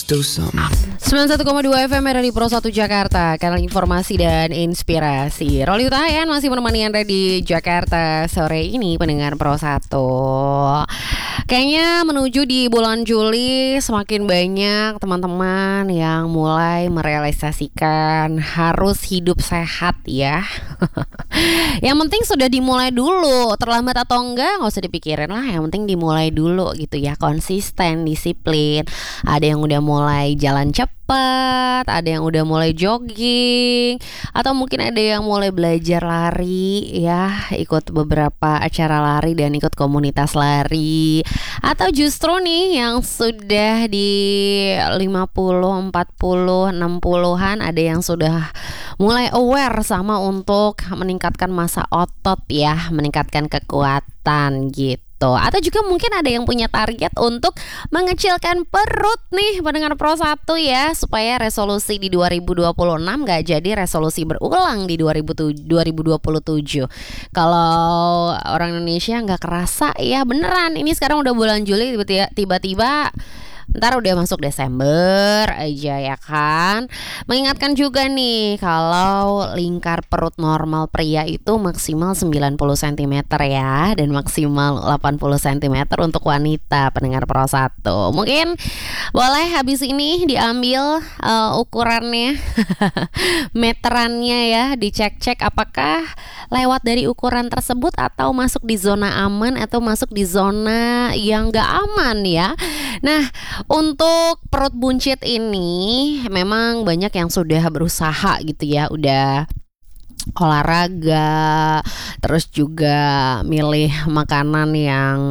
do something. 91,2 FM RRI Pro 1 Jakarta, kanal informasi dan inspirasi. Roli Utahayan masih menemani Anda di Jakarta sore ini, pendengar Pro 1. Kayaknya menuju di bulan Juli semakin banyak teman-teman yang mulai merealisasikan harus hidup sehat ya. Yang penting sudah dimulai dulu, terlambat atau enggak nggak usah dipikirin lah. Yang penting dimulai dulu gitu ya, konsisten, disiplin. Ada yang udah mulai jalan cepat, ada yang udah mulai jogging, atau mungkin ada yang mulai belajar lari ya, ikut beberapa acara lari dan ikut komunitas lari. Atau justru nih yang sudah di 50, 40, 60-an ada yang sudah mulai aware sama untuk meningkatkan massa otot ya, meningkatkan kekuatan gitu. Atau juga mungkin ada yang punya target untuk mengecilkan perut nih pendengar Pro 1 ya, supaya resolusi di 2026 gak jadi resolusi berulang di 2027. Kalau orang Indonesia gak kerasa ya, beneran ini sekarang udah bulan Juli tiba-tiba ntar udah masuk Desember aja ya kan. Mengingatkan juga nih kalau lingkar perut normal pria itu maksimal 90 cm ya, dan maksimal 80 cm untuk wanita pendengar Pro 1. Mungkin boleh habis ini diambil ukurannya meterannya ya, dicek-cek apakah lewat dari ukuran tersebut atau masuk di zona aman atau masuk di zona yang gak aman ya. Nah, untuk perut buncit ini memang banyak yang sudah berusaha gitu ya, udah olahraga, terus juga milih makanan yang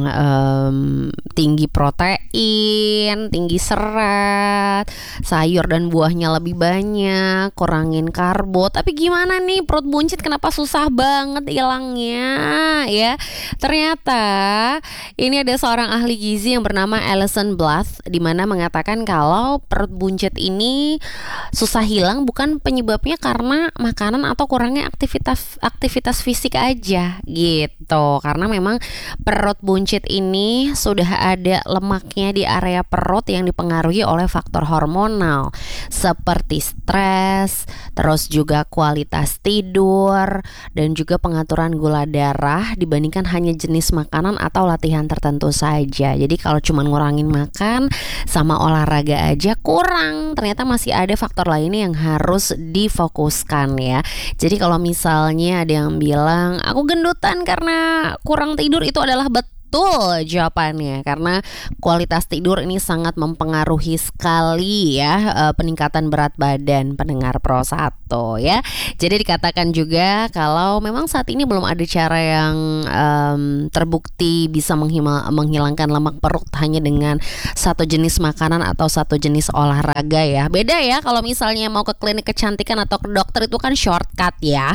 tinggi protein, tinggi serat, sayur dan buahnya lebih banyak, kurangin karbo. Tapi gimana nih perut buncit, kenapa susah banget hilangnya ya? Ternyata ini ada seorang ahli gizi yang bernama Alison Bluth, di mana mengatakan kalau perut buncit ini susah hilang bukan penyebabnya karena makanan atau kurangnya aktivitas fisik aja gitu. Karena memang perut buncit ini sudah ada lemaknya di area perut yang dipengaruhi oleh faktor hormonal seperti stres, terus juga kualitas tidur, dan juga pengaturan gula darah dibandingkan hanya jenis makanan atau latihan tertentu saja. Jadi kalau cuma ngurangin makan sama olahraga aja kurang, ternyata masih ada faktor lainnya yang harus difokuskan ya. Jadi kalau misalnya ada yang bilang aku gendutan karena kurang tidur, itu adalah betul jawabannya, karena kualitas tidur ini sangat mempengaruhi sekali ya peningkatan berat badan pendengar Pro 1 ya. Jadi dikatakan juga kalau memang saat ini belum ada cara yang terbukti bisa menghilangkan lemak perut hanya dengan satu jenis makanan atau satu jenis olahraga ya. Beda ya kalau misalnya mau ke klinik kecantikan atau ke dokter, itu kan shortcut ya.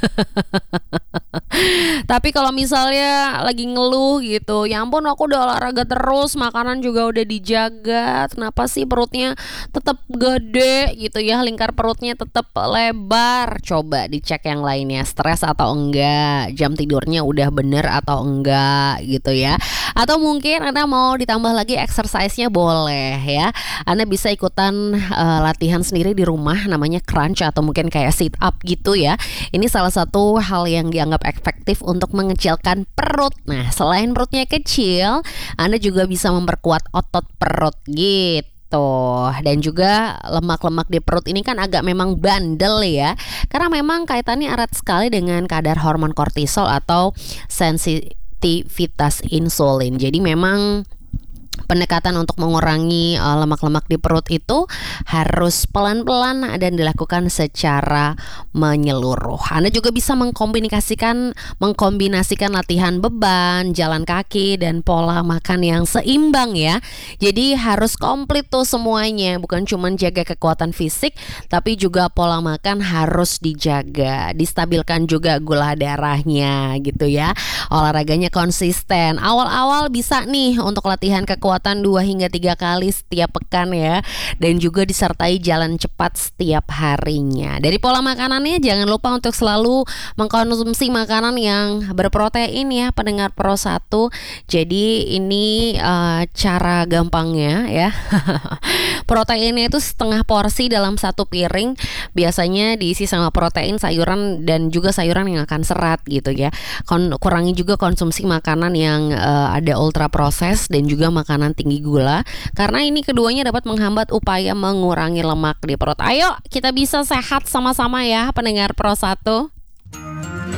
Tapi kalau misalnya lagi ngeluh gitu, ya ampun aku udah olahraga terus, makanan juga udah dijaga, kenapa sih perutnya tetap gede gitu ya, lingkar perutnya tetap lebar. Coba dicek yang lainnya, stres atau enggak, jam tidurnya udah bener atau enggak gitu ya. Atau mungkin Anda mau ditambah lagi exercise-nya, boleh ya. Anda bisa ikutan latihan sendiri di rumah, namanya crunch atau mungkin kayak sit up gitu ya. Ini salah satu hal yang dianggap efektif untuk mengecilkan perut. Nah, selain perutnya kecil, Anda juga bisa memperkuat otot perut gitu. Dan juga lemak-lemak di perut ini kan agak memang bandel ya, karena memang kaitannya erat sekali dengan kadar hormon kortisol atau sensitivitas insulin. Jadi memang pendekatan untuk mengurangi lemak-lemak di perut itu harus pelan-pelan dan dilakukan secara menyeluruh. Anda juga bisa mengkombinasikan latihan beban, jalan kaki, dan pola makan yang seimbang ya. Jadi harus komplit tuh semuanya, bukan cuma jaga kekuatan fisik, tapi juga pola makan harus dijaga, distabilkan juga gula darahnya gitu ya. Olahraganya konsisten. Awal-awal bisa nih untuk latihan kekuatan kekuatan 2 hingga 3 kali setiap pekan ya. Dan juga disertai jalan cepat setiap harinya. Dari pola makanannya jangan lupa untuk selalu mengkonsumsi makanan yang berprotein ya pendengar Pro 1. Jadi ini cara gampangnya ya. Proteinnya itu setengah porsi dalam satu piring. Biasanya diisi sama protein, sayuran dan juga sayuran yang akan serat gitu ya. Kurangi juga konsumsi makanan yang ada ultra proses dan juga makanan tinggi gula, karena ini keduanya dapat menghambat upaya mengurangi lemak di perut. Ayo kita bisa sehat sama-sama ya pendengar Pro 1.